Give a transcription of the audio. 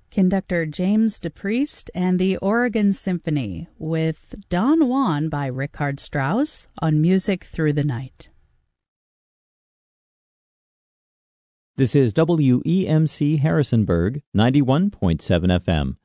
Conductor James DePriest and the Oregon Symphony with Don Juan by Richard Strauss on Music Through the Night. This is WEMC Harrisonburg, 91.7 FM.